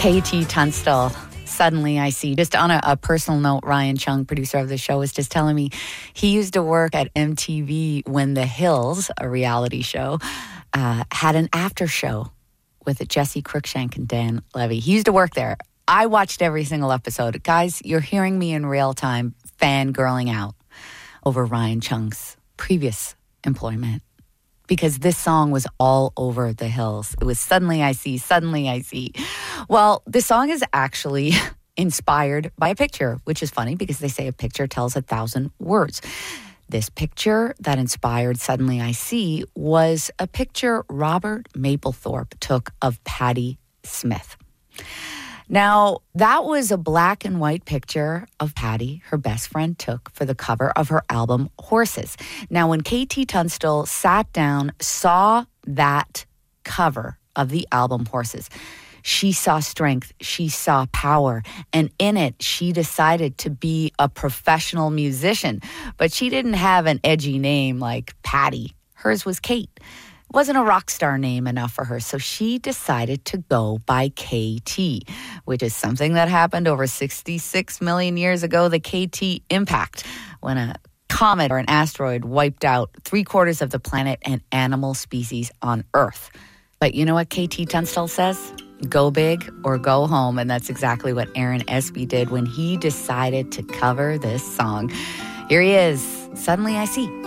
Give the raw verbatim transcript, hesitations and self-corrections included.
K T Tunstall, Suddenly I See. Just on a, a personal note, Ryan Chung, producer of the show, was just telling me he used to work at M T V when The Hills, a reality show, uh, had an after show with Jesse Cruikshank and Dan Levy. He used to work there. I watched every single episode. Guys, you're hearing me in real time fangirling out over Ryan Chung's previous employment, because this song was all over The Hills. It was Suddenly I See, Suddenly I See. Well, this song is actually inspired by a picture, which is funny because they say a picture tells a thousand words. This picture that inspired Suddenly I See was a picture Robert Mapplethorpe took of Patti Smith. Now, that was a black and white picture of Patti, her best friend, took for the cover of her album, Horses. Now, when K T Tunstall sat down, saw that cover of the album, Horses, she saw strength, she saw power, and in it, she decided to be a professional musician. But she didn't have an edgy name like Patti. Hers was Kate. Wasn't a rock star name enough for her, so she decided to go by K T, which is something that happened over sixty-six million years ago, the K T impact, when a comet or an asteroid wiped out three quarters of the planet and animal species on Earth. But you know what K T Tunstall says? Go big or go home, and that's exactly what Aaron Espy did when he decided to cover this song. Here he is, Suddenly I See.